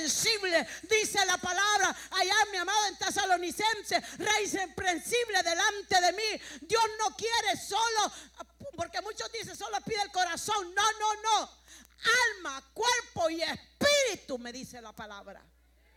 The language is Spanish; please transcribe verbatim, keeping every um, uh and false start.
irreprensible, dice la palabra allá, mi amado, en Tesalonicenses, rey irreprensible delante de mí. Dios no quiere solo, porque muchos dicen solo pide el corazón. No, no, no. Alma, cuerpo y espíritu, me dice la palabra.